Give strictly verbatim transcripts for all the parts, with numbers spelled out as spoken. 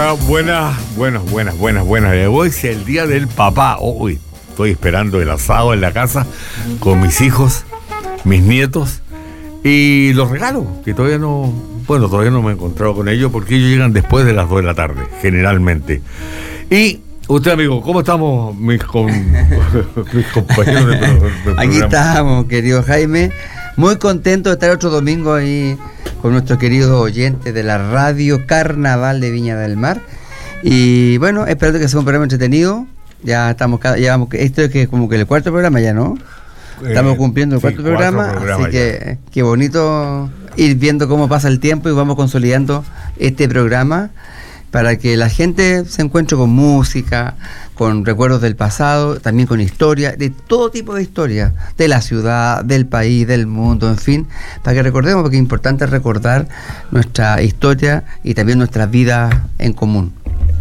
Bueno, buenas, buenas, buenas, buenas, buenas. Hoy es el día del papá. Hoy estoy esperando el asado en la casa con mis hijos, mis nietos y los regalos, que todavía no, bueno, todavía no me he encontrado con ellos porque ellos llegan después de las dos de la tarde, generalmente. Y usted, amigo, ¿cómo estamos, mis, con, mis compañeros de, de programa? Aquí estamos, querido Jaime. Muy contento de estar otro domingo ahí con nuestros queridos oyentes de la radio Carnaval de Viña del Mar. Y bueno, esperando que sea un programa entretenido. Ya estamos, cada, llevamos, esto es que como que el cuarto programa ya, ¿no? Estamos cumpliendo el cuarto sí, programa, así que qué bonito ir viendo cómo pasa el tiempo y vamos consolidando este programa para que la gente se encuentre con música, con recuerdos del pasado, también con historia, de todo tipo de historia, de la ciudad, del país, del mundo, en fin, para que recordemos, porque es importante recordar nuestra historia y también nuestras vidas en común.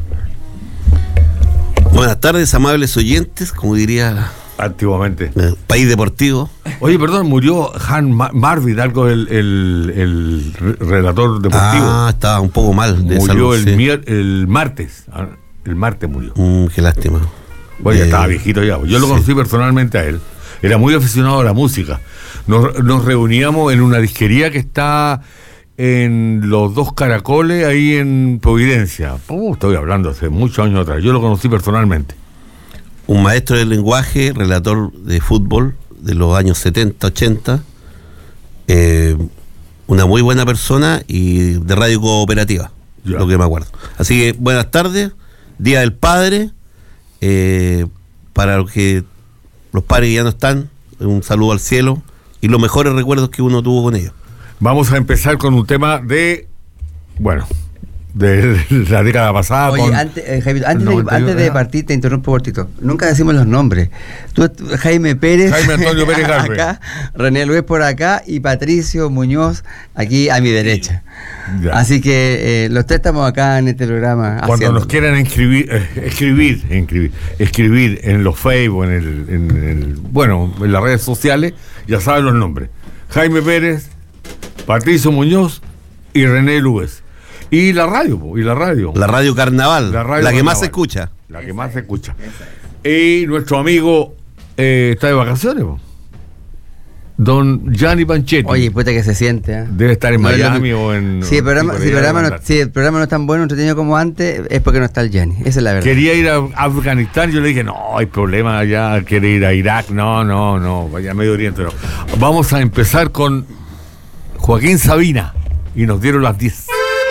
Buenas tardes, amables oyentes, como diría antiguamente eh, País Deportivo. Oye, perdón, murió Han Marvid, algo el, el, el relator deportivo. Ah, estaba un poco mal de murió salud, el, sí. mier, el martes. El martes murió. Mm, qué lástima. Bueno, ya eh, estaba viejito ya. Yo lo sí. conocí personalmente a él. Era muy aficionado a la música. Nos, nos reuníamos en una disquería que está en Los Dos Caracoles, ahí en Providencia. Uh, estoy hablando hace muchos años atrás. Yo lo conocí personalmente. Un maestro del lenguaje, relator de fútbol de los años setenta, ochenta. Eh, una muy buena persona y de radio cooperativa, ya. Lo que me acuerdo. Así que buenas tardes, Día del Padre. Eh, para los que los padres ya no están, un saludo al cielo y los mejores recuerdos que uno tuvo con ellos. Vamos a empezar con un tema de, bueno, de la década pasada. Oye, con antes, eh, Jaime, antes, de, antes de partir, te interrumpo un poquito. Nunca decimos los nombres. Tú, Jaime Pérez. Jaime Antonio Pérez Galvez. Acá, René Luis por acá y Patricio Muñoz aquí a mi derecha. Ya. Así que eh, los tres estamos acá en este programa. Cuando haciéndolo. Nos quieran inscribir, eh, escribir, escribir, escribir en los Facebook, en el, en el, bueno, en las redes sociales, ya saben los nombres. Jaime Pérez, Patricio Muñoz y René Luis. Y la radio, y la radio. La radio Carnaval, la, radio la que Carnaval, más se escucha. La que más se escucha. Y nuestro amigo eh, está de vacaciones, po. Don Gianni Panchetti. Oye, puta que se siente, ¿eh? Debe estar en no, Miami o en... Si el, programa, si, el programa no, si el programa no es tan bueno, entretenido como antes, es porque no está el Gianni. Esa es la verdad. Quería ir a Afganistán, yo le dije, no, hay problema allá, quiere ir a Irak, no, no, no, vaya a Medio Oriente, no. Vamos a empezar con Joaquín Sabina, y nos dieron las diez.